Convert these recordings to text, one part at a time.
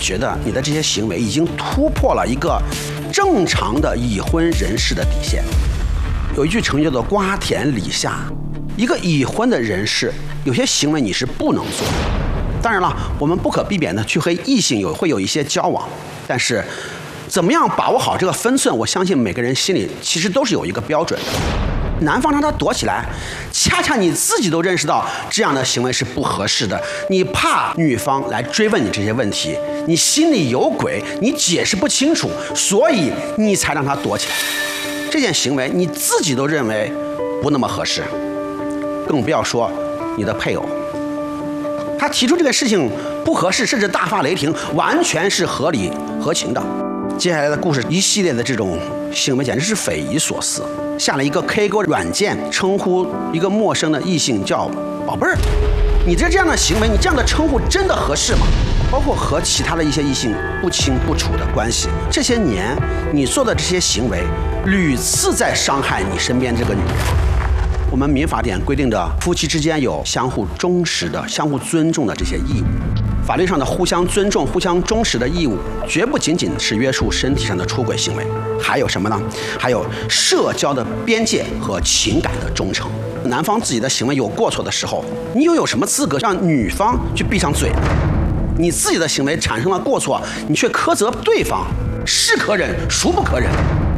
觉得你的这些行为已经突破了一个正常的已婚人士的底线。有一句成语叫做瓜田李下，一个已婚的人士有些行为你是不能做。当然了，我们不可避免的去和异性会有一些交往，但是怎么样把握好这个分寸，我相信每个人心里其实都是有一个标准的。男方让他躲起来，恰恰你自己都认识到这样的行为是不合适的，你怕女方来追问你这些问题，你心里有鬼，你解释不清楚，所以你才让他躲起来。这件行为你自己都认为不那么合适，更不要说你的配偶。他提出这个事情不合适，甚至大发雷霆，完全是合理合情的。接下来的故事一系列的这种行为简直是匪夷所思。下了一个 K 歌软件，称呼一个陌生的异性叫宝贝儿，你这样的行为，你这样的称呼真的合适吗？包括和其他的一些异性不清不楚的关系，这些年你做的这些行为，屡次在伤害你身边这个女人。我们民法典规定的夫妻之间有相互忠实的、相互尊重的这些义务。法律上的互相尊重、互相忠实的义务，绝不仅仅是约束身体上的出轨行为，还有什么呢？还有社交的边界和情感的忠诚。男方自己的行为有过错的时候，你又有什么资格让女方去闭上嘴？你自己的行为产生了过错，你却苛责对方，是可忍，孰不可忍？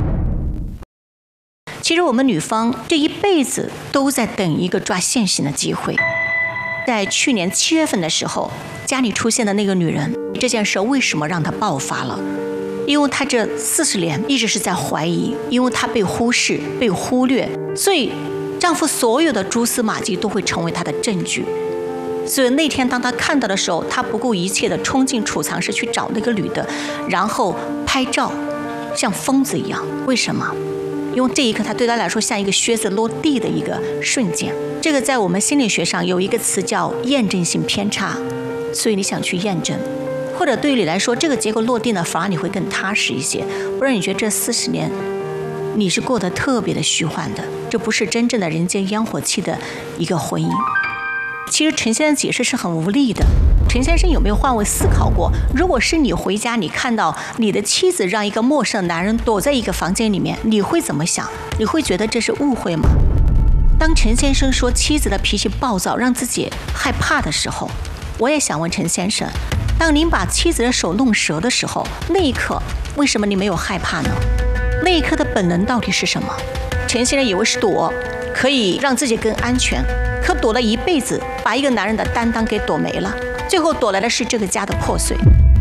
其实我们女方这一辈子都在等一个抓现行的机会。在去年7月份的时候，家里出现的那个女人，这件事为什么让她爆发了？因为她这40年一直是在怀疑，因为她被忽视、被忽略，所以丈夫所有的蛛丝马迹都会成为她的证据。所以那天当她看到的时候，她不顾一切的冲进储藏室去找那个女的，然后拍照，像疯子一样。为什么？因为这一刻，它对他来说像一个靴子落地的一个瞬间。这个在我们心理学上有一个词叫验证性偏差，所以你想去验证，或者对于你来说，这个结果落地呢，反而你会更踏实一些。不然你觉得这40年你是过得特别的虚幻的，这不是真正的人间烟火气的一个婚姻。其实陈先生解释是很无力的。陈先生有没有换位思考过？如果是你回家，你看到你的妻子让一个陌生男人躲在一个房间里面，你会怎么想？你会觉得这是误会吗？当陈先生说妻子的脾气暴躁让自己害怕的时候，我也想问陈先生，当您把妻子的手弄折的时候，那一刻为什么你没有害怕呢？那一刻的本能到底是什么？陈先生以为是躲，可以让自己更安全，可躲了一辈子，把一个男人的担当给躲没了，最后躲来的是这个家的破碎。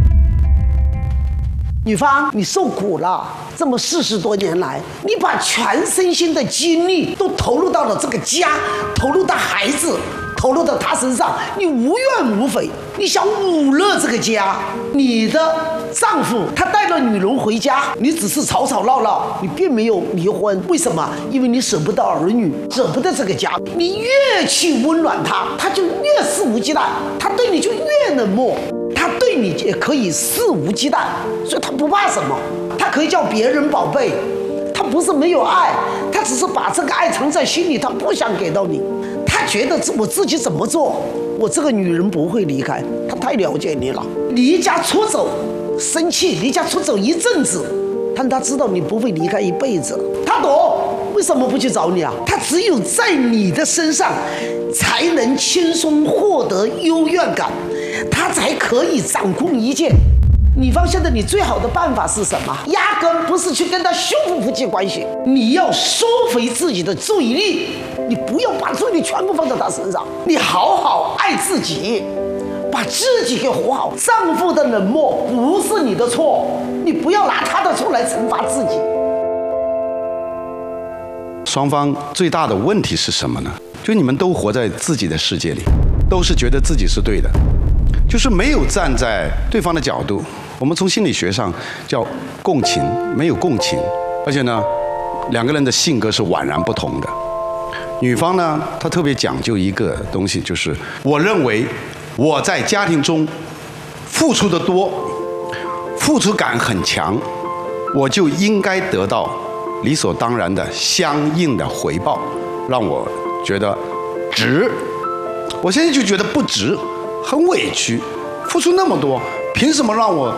女方，你受苦了，这么40多年来，你把全身心的精力都投入到了这个家，投入到孩子，投入到他身上，你无怨无悔，你想捂热这个家。你的丈夫他带了女人回家，你只是吵吵闹闹，你并没有离婚。为什么？因为你舍不得儿女，舍不得这个家。你越去温暖他，他就越肆无忌惮，他对你就越冷漠。他对你也可以肆无忌惮，所以他不怕什么，他可以叫别人宝贝，他不是没有爱，他只是把这个爱藏在心里，他不想给到你。他觉得我自己怎么做，我这个女人不会离开，他太了解你了。离家出走，生气，离家出走一阵子，但他知道你不会离开一辈子，他躲，为什么不去找你啊？他只有在你的身上才能轻松获得优越感，他才可以掌控一切。女方现在你最好的办法是什么？压根不是去跟他修复夫妻关系，你要收回自己的注意力，你不要把注意力全部放在他身上，你好好爱自己，把自己给活好。丈夫的冷漠不是你的错，你不要拿他的错来惩罚自己。 双方最大的问题是什么呢？就你们都活在自己的世界里，都是觉得自己是对的，就是没有站在对方的角度。我们从心理学上叫共情，没有共情，而且呢，两个人的性格是宛然不同的。女方呢，她特别讲究一个东西，就是我认为我在家庭中付出的多，付出感很强，我就应该得到理所当然的相应的回报，让我觉得值。我现在就觉得不值，很委屈，付出那么多，凭什么让我